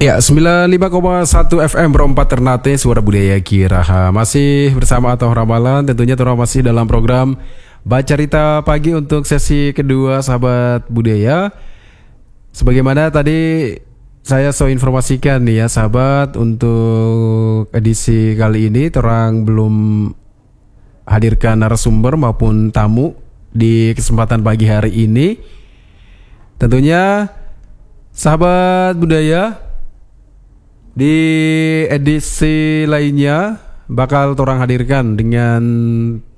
Ya, 95,1 FM Berempat Ternate Suara Budaya Kiraha. Masih bersama Atoh Ramalan. Tentunya Atoh masih dalam program Baca Rita Pagi untuk sesi kedua sahabat budaya. Sebagaimana tadi saya informasikan nih ya sahabat, untuk edisi kali ini terang belum hadirkan narasumber maupun tamu di kesempatan pagi hari ini. Tentunya sahabat budaya, di edisi lainnya bakal torang hadirkan dengan